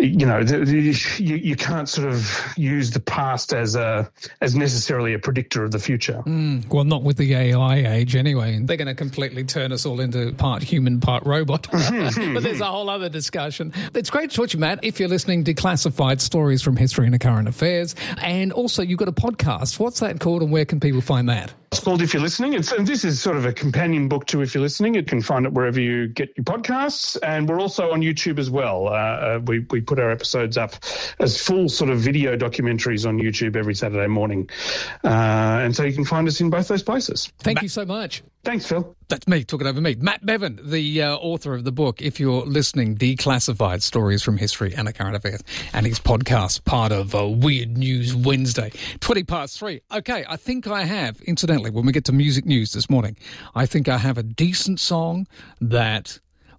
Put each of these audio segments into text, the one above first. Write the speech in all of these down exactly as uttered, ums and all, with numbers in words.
you know, the, the, you, you can't sort of use the past as a as necessarily a predictor of the future. Mm, well, not with the A I age anyway. They're going to completely turn us all into part human, part robot. But there's a whole other discussion. It's great to talk to you, Matt. If you're listening, Declassified Stories from History and Current Affairs. And also, you've got a podcast. What's that called and where can people find that? It's called If You're Listening. It's, and this is sort of a companion book to If You're Listening. You can find it wherever you get your podcasts. And we're also on YouTube as well. Uh, uh, we, we put our episodes up as full sort of video documentaries on YouTube every Saturday morning. Uh, and so you can find us in both those places. Thank Matt, you so much. Thanks, Phil. That's me, talking over me. Matt Bevan, the uh, author of the book, If You're Listening, Declassified Stories from History and Current Affairs, and his podcast, part of uh, Weird News Wednesday. twenty past three. Okay, I think I have, incidentally, when we get to music news this morning, I think I have a decent song that,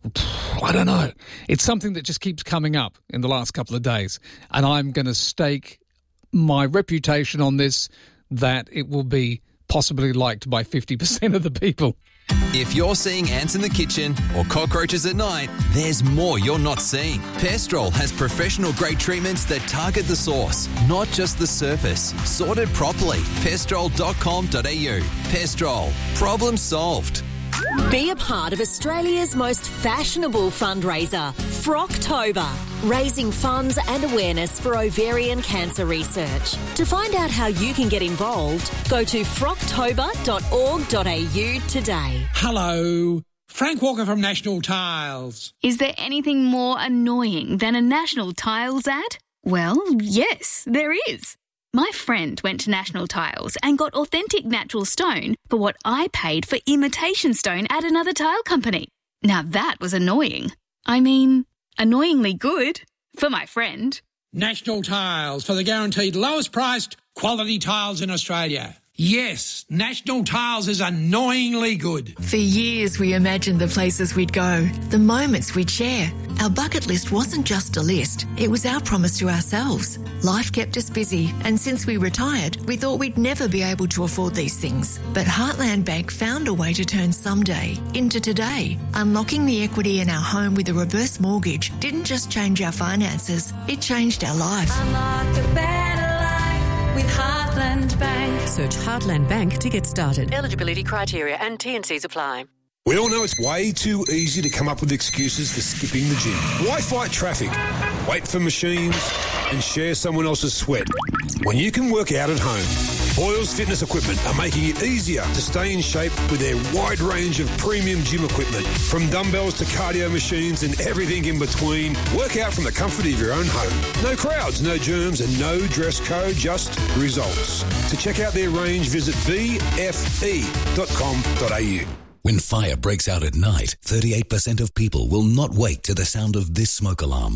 I don't know, it's something that just keeps coming up in the last couple of days, and I'm going to stake my reputation on this, that it will be possibly liked by fifty percent of the people. If you're seeing ants in the kitchen or cockroaches at night, there's more you're not seeing. Pestrol has professional-grade treatments that target the source, not just the surface. Sorted properly. pestrol dot com dot a u. Pestrol. Problem solved. Be a part of Australia's most fashionable fundraiser, Frocktober, raising funds and awareness for ovarian cancer research. To find out how you can get involved, go to frocktober dot org dot a u today. Hello, Frank Walker from National Tiles. Is there anything more annoying than a National Tiles ad? Well, yes, there is. My friend went to National Tiles and got authentic natural stone for what I paid for imitation stone at another tile company. Now that was annoying. I mean, annoyingly good for my friend. National Tiles, for the guaranteed lowest priced quality tiles in Australia. Yes, National Tiles is annoyingly good. For years we imagined the places we'd go, the moments we'd share. Our bucket list wasn't just a list, it was our promise to ourselves. Life kept us busy, and since we retired, we thought we'd never be able to afford these things. But Heartland Bank found a way to turn someday into today. Unlocking the equity in our home with a reverse mortgage didn't just change our finances, it changed our life. Unlock a better life with Heartland Bank. Search Heartland Bank to get started. Eligibility criteria and T and Cs apply. We all know it's way too easy to come up with excuses for skipping the gym. Why fight traffic, wait for machines, and share someone else's sweat when you can work out at home? Boyles Fitness Equipment are making it easier to stay in shape with their wide range of premium gym equipment. From dumbbells to cardio machines and everything in between, work out from the comfort of your own home. No crowds, no germs, and no dress code, just results. To check out their range, visit b f e dot com dot a u. When fire breaks out at night, thirty-eight percent of people will not wake to the sound of this smoke alarm.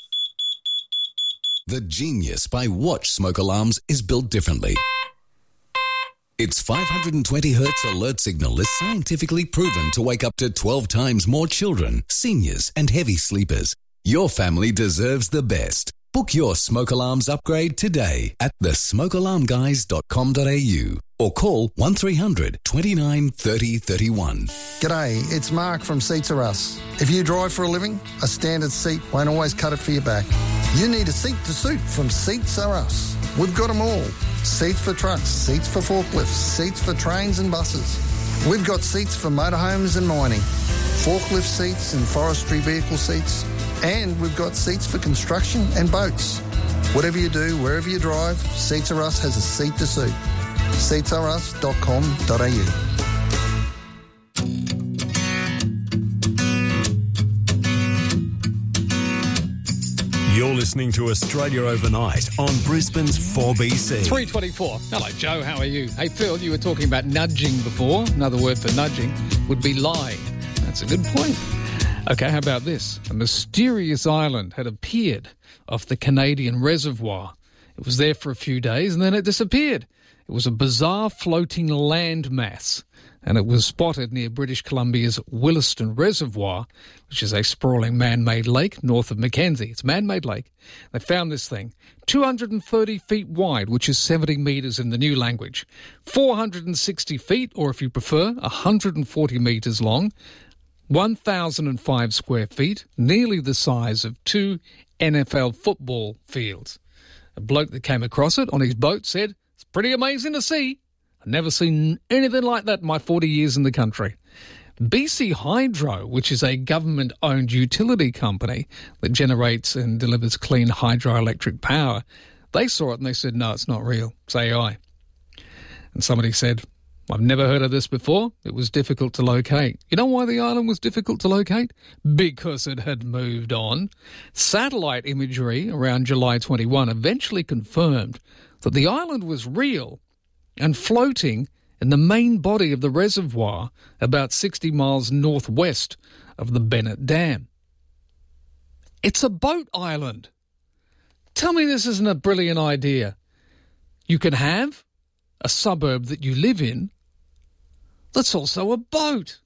The genius by Watch smoke alarms is built differently. Its five hundred twenty hertz alert signal is scientifically proven to wake up to twelve times more children, seniors, and heavy sleepers. Your family deserves the best. Book your smoke alarms upgrade today at the smoke alarm guys dot com dot a u or call one three hundred, twenty-nine, thirty, thirty-one. G'day, it's Mark from Seats Are Us. If you drive for a living, a standard seat won't always cut it for your back. You need a seat to suit from Seats Are Us. We've got them all. Seats for trucks, seats for forklifts, seats for trains and buses. We've got seats for motorhomes and mining, forklift seats and forestry vehicle seats, and we've got seats for construction and boats. Whatever you do, wherever you drive, Seats Are Us has a seat to suit. seats are us dot com dot a u. You're listening to Australia Overnight on Brisbane's four B C. three twenty-four. Hello, Joe. How are you? Hey, Phil, you were talking about nudging before. Another word for nudging would be lie. That's a good point. Okay, how about this? A mysterious island had appeared off the Canadian reservoir. It was there for a few days and then it disappeared. It was a bizarre floating land mass, and it was spotted near British Columbia's Williston Reservoir, which is a sprawling man-made lake north of Mackenzie. It's a man-made lake. They found this thing, two hundred thirty feet wide, which is seventy metres in the new language, four hundred sixty feet, or if you prefer, one hundred forty metres long, one thousand five square feet, nearly the size of two N F L football fields. A bloke that came across it on his boat said, "It's pretty amazing to see. I've never seen anything like that in my forty years in the country." B C Hydro, which is a government-owned utility company that generates and delivers clean hydroelectric power, they saw it and they said, "No, it's not real. It's A I." And somebody said, "I've never heard of this before. It was difficult to locate." You know why the island was difficult to locate? Because it had moved on. Satellite imagery around July twenty-first eventually confirmed that the island was real and floating in the main body of the reservoir about sixty miles northwest of the Bennett Dam. It's a boat island. Tell me this isn't a brilliant idea. You can have a suburb that you live in that's also a boat.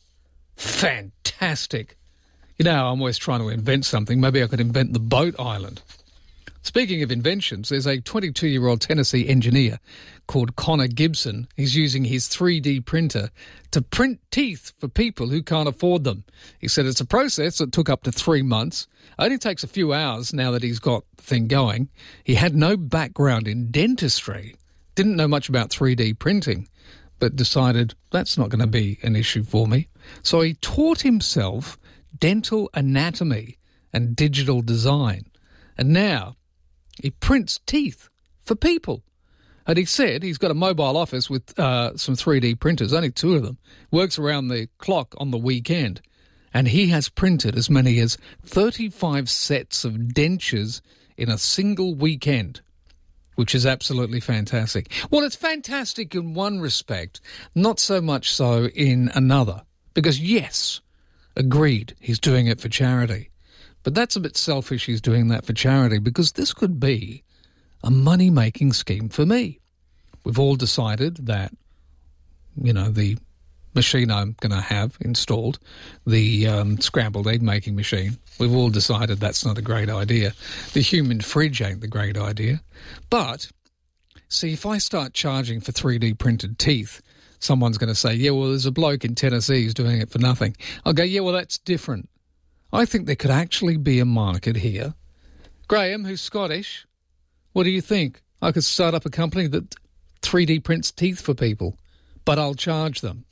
Fantastic. You know, I'm always trying to invent something. Maybe I could invent the boat island. Speaking of inventions, there's a twenty-two-year-old Tennessee engineer called Connor Gibson. He's using his three D printer to print teeth for people who can't afford them. He said it's a process that took up to three months. It only takes a few hours now that he's got the thing going. He had no background in dentistry, didn't know much about three D printing, but decided that's not going to be an issue for me. So he taught himself dental anatomy and digital design. And now he prints teeth for people. And he said he's got a mobile office with uh, some three D printers, only two of them, works around the clock on the weekend. And he has printed as many as thirty-five sets of dentures in a single weekend, which is absolutely fantastic. Well, it's fantastic in one respect, not so much so in another. Because, yes, agreed, he's doing it for charity. But that's a bit selfish he's doing that for charity, because this could be a money-making scheme for me. We've all decided that, you know, the machine I'm going to have installed, the um, scrambled egg-making machine, we've all decided that's not a great idea. The human fridge ain't the great idea. But, see, if I start charging for three D printed teeth, someone's going to say, yeah, well, there's a bloke in Tennessee who's doing it for nothing. I'll go, yeah, well, that's different. I think there could actually be a market here. Graham, who's Scottish, what do you think? I could start up a company that three D prints teeth for people, but I'll charge them.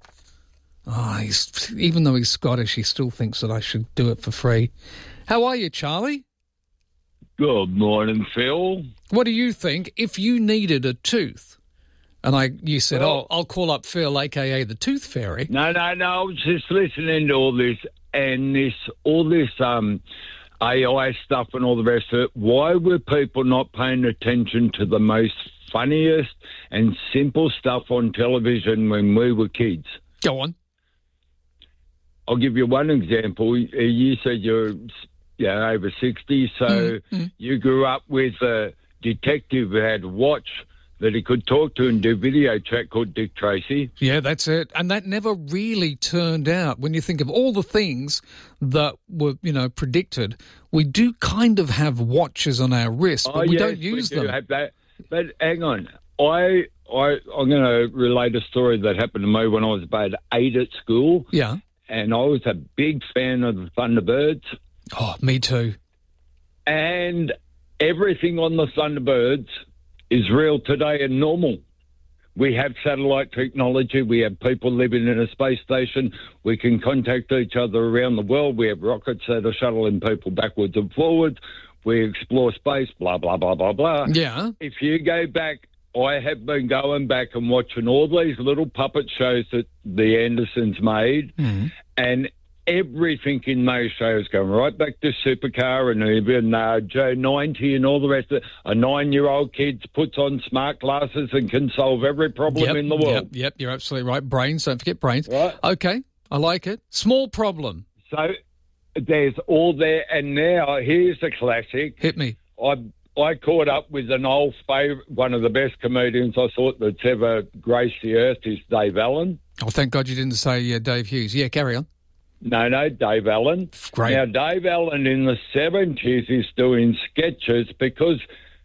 Oh, he's, even though he's Scottish, he still thinks that I should do it for free. How are you, Charlie? Good morning, Phil. What do you think if you needed a tooth? And I, you said, well, oh, I'll call up Phil, a k a the Tooth Fairy. No, no, no, I was just listening to all this, and this, all this um, A I stuff and all the rest of it. Why were people not paying attention to the most funniest and simple stuff on television when we were kids? Go on. I'll give you one example. You said you're yeah, over sixty, so mm-hmm. you grew up with a detective who had a watch that he could talk to and do video chat called Dick Tracy. Yeah, that's it. And that never really turned out. When you think of all the things that were, you know, predicted, we do kind of have watches on our wrist, but oh, we yes, don't use we do them. Have that. But hang on. I, I, I'm going to relate a story that happened to me when I was about eight at school. Yeah. And I was a big fan of the Thunderbirds. Oh, me too. And everything on the Thunderbirds is real today and normal. We have satellite technology. We have people living in a space station. We can contact each other around the world. We have rockets that are shuttling people backwards and forwards. We explore space, blah, blah, blah, blah, blah. Yeah. If you go back, I have been going back and watching all these little puppet shows that the Andersons made, mm-hmm. and everything in those shows, going right back to Supercar and even uh, Joe ninety and all the rest of it. A nine-year-old kid puts on smart glasses and can solve every problem yep, in the world. Yep, yep, you're absolutely right. Brains, don't forget brains. Right. Okay, I like it. Small problem. So there's all there, and now here's a classic. Hit me. I I caught up with an old favourite, one of the best comedians I thought that's ever graced the earth is Dave Allen. Oh, thank God you didn't say uh, Dave Hughes. Yeah, carry on. No, no, Dave Allen. Great. Now, Dave Allen in the seventies is doing sketches because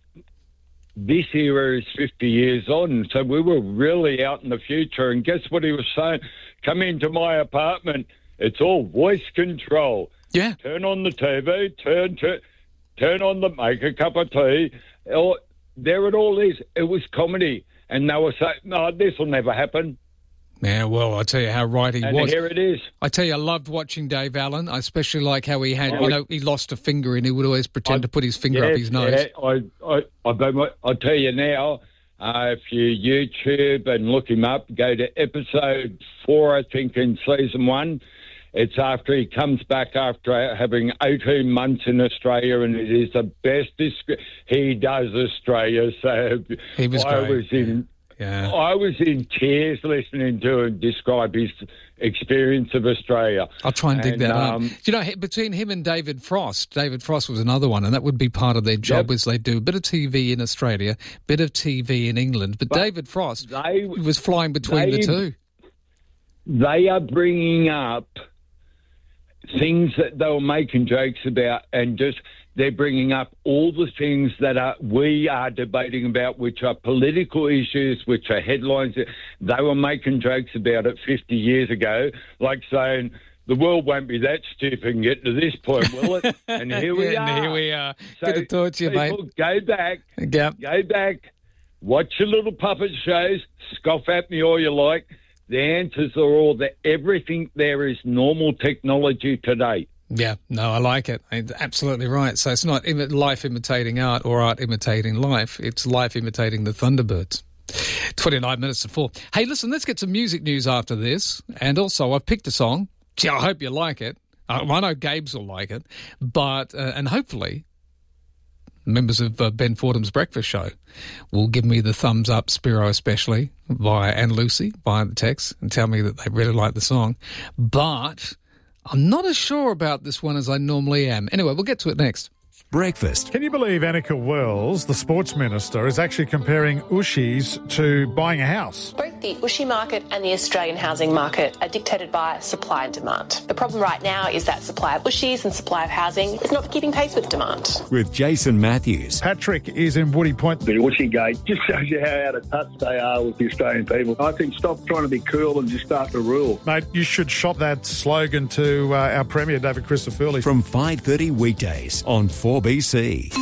this era is fifty years on, so we were really out in the future. And guess what he was saying? Come into my apartment. It's all voice control. Yeah. Turn on the T V, turn, turn, turn on the, make a cup of tea. Or, there it all is. It was comedy. And they were saying, no, this will never happen. Yeah, well, I tell you how right he and was. here it is. I tell you, I loved watching Dave Allen. I especially like how he had, Oh, you know, he lost a finger and he would always pretend I, to put his finger yeah, up his nose. Yeah, I, I, I, I'll tell you now, uh, if you YouTube and look him up, go to episode four, I think, in season one. It's after he comes back after having eighteen months in Australia, and it is the best he does Australia. So he was I great. was in, yeah. I was in tears listening to him describe his experience of Australia. I'll try and dig and, that um, up. You know, between him and David Frost, David Frost was another one, and that would be part of their job, Yep. as they do a bit of T V in Australia, bit of T V in England. But, But David Frost they, was flying between they, the two. They are bringing up things that they were making jokes about, and just they're bringing up all the things that are, we are debating about, which are political issues, which are headlines. They were making jokes about it fifty years ago, like saying, the world won't be that stupid and get to this point, will it? And here we Yeah, are. and here we are. So Good to talk to you, mate. people, go back. Yep. Go back. Watch your little puppet shows. Scoff at me all you like. The answers are all that. Everything there is normal technology today. Yeah, no, I like it. It's absolutely right. So it's not imi- life imitating art or art imitating life. It's life imitating the Thunderbirds. twenty-nine minutes to four. Hey, listen, let's get some music news after this. And also, I've picked a song. Gee, I hope you like it. I, I know Gabe's will like it. But, uh, and hopefully, members of uh, Ben Fordham's Breakfast Show will give me the thumbs up, Spiro especially, via, and Lucy, via the text, and tell me that they really like the song. But I'm not as sure about this one as I normally am. Anyway, we'll get to it next. Breakfast. Can you believe Annika Wells, the sports minister, is actually comparing Ushies to buying a house? Both the Ushi market and the Australian housing market are dictated by supply and demand. The problem right now is that supply of Ushis and supply of housing is not keeping pace with demand. With Jason Matthews. Patrick is in Woody Point. The Ushi gate just shows you how out of touch they are with the Australian people. I think stop trying to be cool and just start to rule. Mate, you should shop that slogan to uh, our Premier, David Christofouli. From five thirty weekdays on four B C.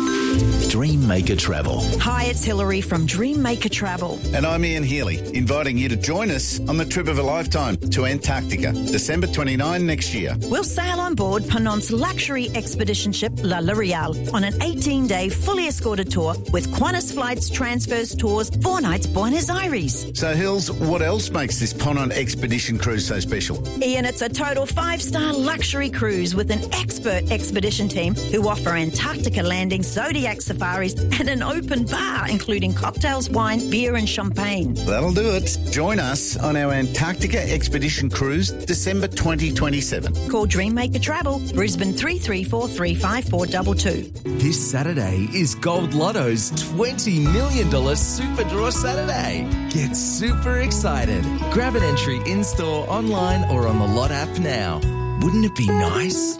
Dream Maker Travel. Hi, it's Hillary from Dream Maker Travel. And I'm Ian Healy, inviting you to join us on the trip of a lifetime to Antarctica, December twenty-ninth next year. We'll sail on board Penant's luxury expedition ship La L'Oreal on an eighteen-day fully escorted tour with Qantas Flights, Transfers, Tours, four nights Buenos Aires. So, Hills, what else makes this Ponant expedition cruise so special? Ian, it's a total five-star luxury cruise with an expert expedition team who offer Antarctica landing, zodiac safaris and an open bar, including cocktails, wine, beer and champagne. That'll do it. Join us on our Antarctica expedition cruise, December twenty twenty-seven. Call Dream Maker Travel, Brisbane three three four, three five four two two. This Saturday is Gold Lotto's twenty million dollars Super Draw Saturday. Get super excited. Grab an entry in-store, online or on the Lot app now. Wouldn't it be nice?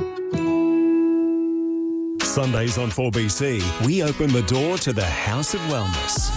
Sundays on four B C, we open the door to the House of Wellness.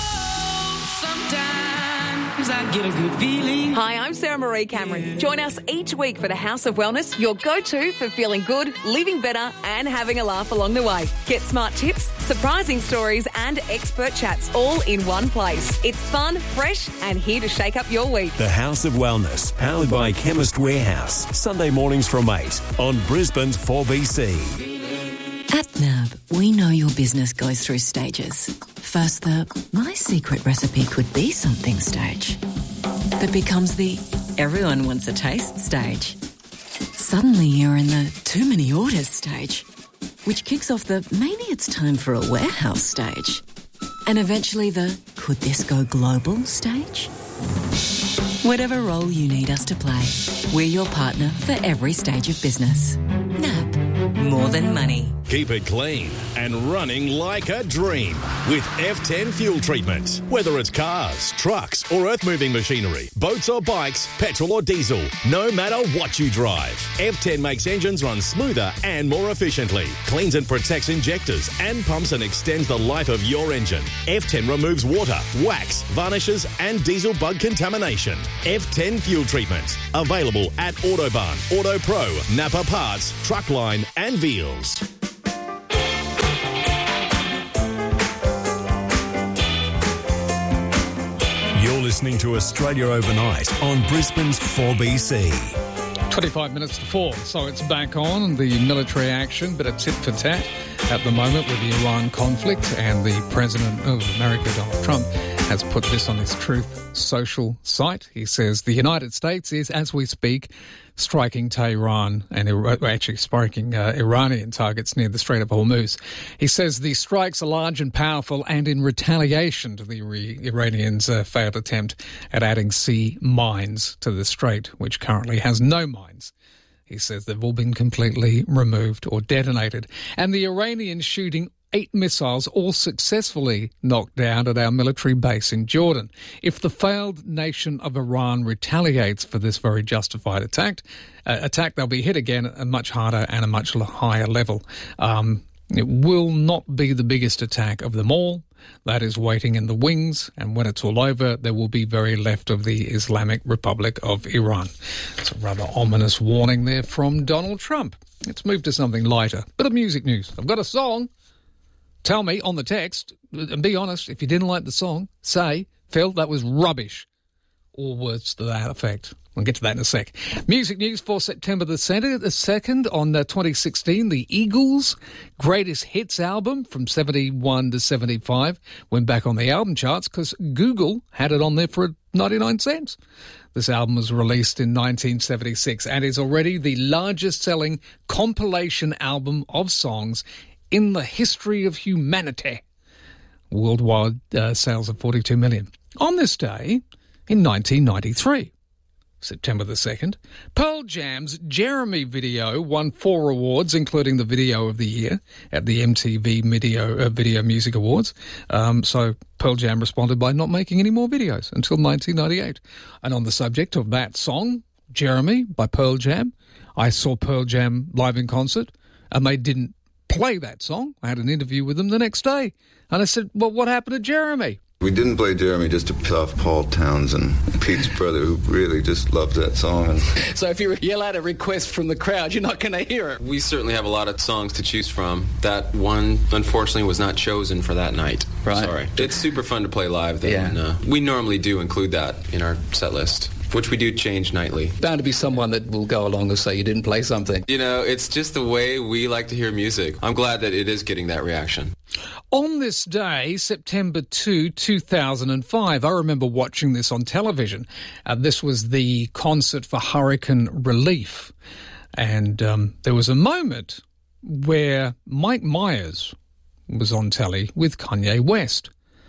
Sometimes I get a good feeling. Hi, I'm Sarah Marie Cameron. Join us each week for the House of Wellness, your go-to for feeling good, living better and having a laugh along the way. Get smart tips, surprising stories and expert chats all in one place. It's fun, fresh and here to shake up your week. The House of Wellness, powered by Chemist Warehouse. Sunday mornings from eight on Brisbane's four B C. At N A B, we know your business goes through stages. First, the my secret recipe could be something stage. That becomes the everyone wants a taste stage. Suddenly you're in the too many orders stage, which kicks off the maybe it's time for a warehouse stage. And eventually the could this go global stage? Whatever role you need us to play, we're your partner for every stage of business. N A B, more than money. Keep it clean and running like a dream with F ten fuel treatment. Whether it's cars, trucks or earth-moving machinery, boats or bikes, petrol or diesel, no matter what you drive, F ten makes engines run smoother and more efficiently, cleans and protects injectors and pumps and extends the life of your engine. F ten removes water, wax, varnishes and diesel bug contamination. F ten fuel treatment. Available at Autobahn, Auto Pro, Napa Parts, Truckline and Veals. You're listening to Australia Overnight on Brisbane's four B C. twenty-five minutes to four, so it's back on the military action, but it's tit for tat at the moment with the Iran conflict, and the President of America, Donald Trump, has put this on his Truth Social site. He says the United States is, as we speak, striking Tehran and actually striking uh, Iranian targets near the Strait of Hormuz. He says the strikes are large and powerful and in retaliation to the Iranians' uh, failed attempt at adding sea mines to the strait, which currently has no mines. He says they've all been completely removed or detonated. And the Iranians shooting eight missiles, all successfully knocked down at our military base in Jordan. If the failed nation of Iran retaliates for this very justified attack, uh, attack, they'll be hit again at a much harder and a much higher level. Um, it will not be the biggest attack of them all. That is waiting in the wings, and when it's all over, there will be very left of the Islamic Republic of Iran. It's a rather ominous warning there from Donald Trump. Let's move to something lighter. Bit of music news. I've got a song. Tell me on the text, and be honest, if you didn't like the song, say, Phil, that was rubbish. Or words to that effect. We'll get to that in a sec. Music news for September the second on uh, twenty sixteen. The Eagles' greatest hits album from seventy-one to seventy-five went back on the album charts because Google had it on there for ninety-nine cents. This album was released in nineteen seventy-six and is already the largest selling compilation album of songs in the history of humanity. Worldwide uh, sales of forty-two million. On this day, in nineteen ninety-three, September the second, Pearl Jam's Jeremy video won four awards, including the Video of the Year at the M T V Video, uh, Video Music Awards. Um, so Pearl Jam responded by not making any more videos until nineteen ninety-eight. And on the subject of that song, Jeremy by Pearl Jam, I saw Pearl Jam live in concert, and they didn't play that song. I had an interview with them the next day, and I said, well, what happened to Jeremy? We didn't play Jeremy just to piss off Paul Townsend, Pete's brother, who really just loved that song. And so if you yell out a request from the crowd, you're not going to hear it. We certainly have a lot of songs to choose from. That one, unfortunately, was not chosen for that night. Right. Sorry. It's super fun to play live, though. Yeah. And, uh, we normally do include that in our set list, which we do change nightly. Bound to be someone that will go along and say you didn't play something. You know, it's just the way we like to hear music. I'm glad that it is getting that reaction. On this day, September second, two thousand five, I remember watching this on television. Uh, this was the concert for hurricane relief. And um, there was a moment where Mike Myers was on telly with Kanye West.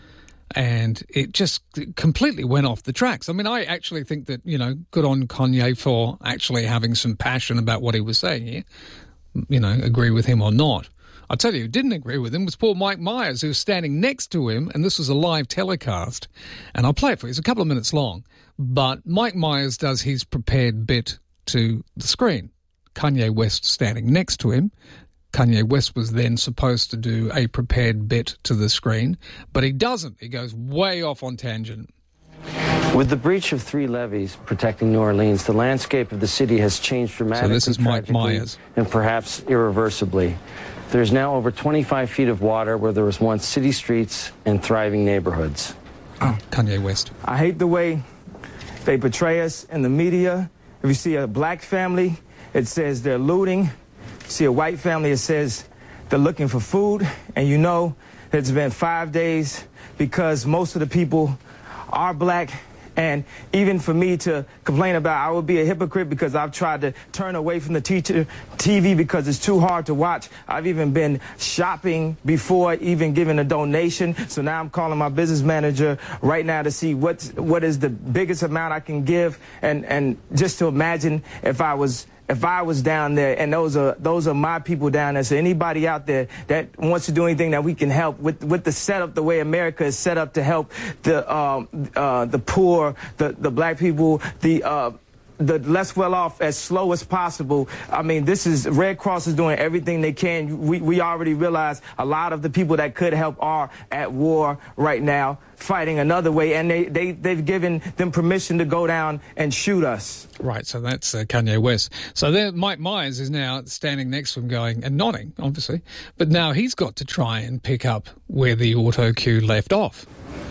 And it just completely went off the tracks. I mean, I actually think that, you know, good on Kanye for actually having some passion about what he was saying here. You know, agree with him or not. I'll tell you who didn't agree with him was poor Mike Myers, who was standing next to him, and this was a live telecast. And I'll play it for you. It's a couple of minutes long. But Mike Myers does his prepared bit to the screen. Kanye West standing next to him. Kanye West was then supposed to do a prepared bit to the screen, but he doesn't. He goes way off on tangent. With the breach of three levees protecting New Orleans, the landscape of the city has changed dramatically. So this is Mike Myers. And perhaps irreversibly. There's now over twenty-five feet of water where there was once city streets and thriving neighborhoods. Oh, Kanye West. I hate the way they portray us in the media. If you see a black family, it says they're looting. See a white family, it says they're looking for food, and you know it's been five days because most of the people are black. And even for me to complain about, I would be a hypocrite because I've tried to turn away from the teacher T V because it's too hard to watch. I've even been shopping before even giving a donation. So now I'm calling my business manager right now to see what's, what is the biggest amount I can give, and, and just to imagine if I was if I was down there, and those are those are my people down there. So anybody out there that wants to do anything that we can help with with the setup, the way America is set up to help the um, uh, the poor, the the black people, the uh, the less well off as slow as possible. I mean, this is Red Cross is doing everything they can. We we already realize a lot of the people that could help are at war right now, fighting another way, and they, they, they've given them permission to go down and shoot us. Right, so that's uh, Kanye West. So there, Mike Myers is now standing next to him going, and nodding, obviously, but now he's got to try and pick up where the auto cue left off.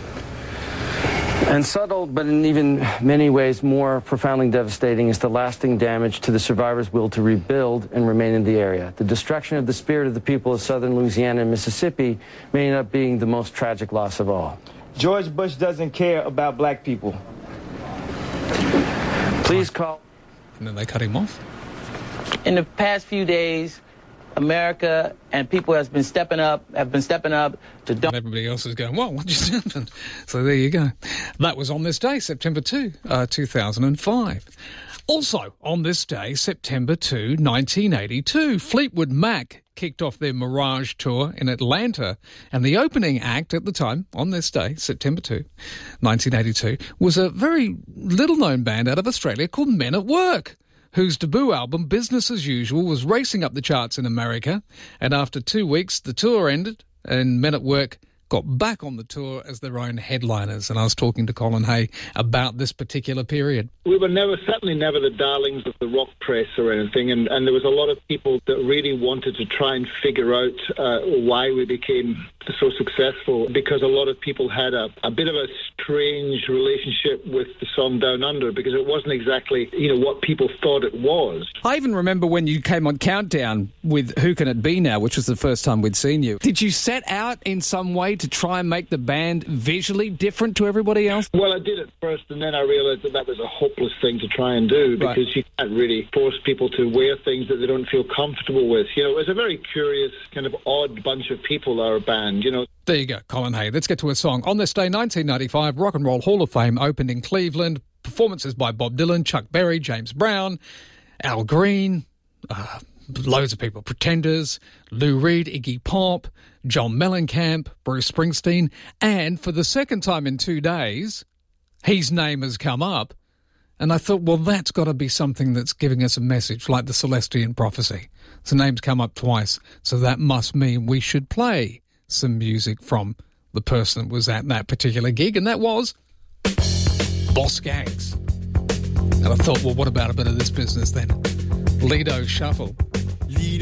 And subtle, but in even many ways more profoundly devastating, is the lasting damage to the survivors' will to rebuild and remain in the area. The destruction of the spirit of the people of southern Louisiana and Mississippi may end up being the most tragic loss of all. George Bush doesn't care about black people. Please call. And then they cut him off. In the past few days, America and people has been stepping up, have been stepping up to... And everybody else is going, whoa, what just happened? So there you go. That was on this day, September second, uh, two thousand five. Also on this day, September second, nineteen eighty-two, Fleetwood Mac kicked off their Mirage tour in Atlanta, and the opening act at the time, on this day, September second, nineteen eighty-two, was a very little-known band out of Australia called Men at Work, whose debut album, Business as Usual, was racing up the charts in America, and after two weeks, the tour ended, and Men at Work got back on the tour as their own headliners. And I was talking to Colin Hay about this particular period. We were never, certainly never the darlings of the rock press or anything, and, and there was a lot of people that really wanted to try and figure out uh, why we became so successful, because a lot of people had a, a bit of a strange relationship with the song Down Under, because it wasn't exactly, you know, what people thought it was. I even remember when you came on Countdown with Who Can It Be Now, which was the first time we'd seen you. Did you set out in some way to try and make the band visually different to everybody else? Well, I did at first, and then I realised that that was a hopeless thing to try and do, because right. you can't really force people to wear things that they don't feel comfortable with. You know, it was a very curious, kind of odd bunch of people, our band, you know. There you go, Colin Hay. Let's get to a song. On this day, nineteen ninety-five, Rock and Roll Hall of Fame opened in Cleveland. Performances by Bob Dylan, Chuck Berry, James Brown, Al Green, uh, loads of people. Pretenders, Lou Reed, Iggy Pop, John Mellencamp, Bruce Springsteen, and for the second time in two days, his name has come up. And I thought, well, that's got to be something that's giving us a message, like the Celestian prophecy. His name's come up twice, so that must mean we should play some music from the person that was at that particular gig, and that was Boss Skaggs. And I thought, well, what about a bit of this business then? Lido Shuffle.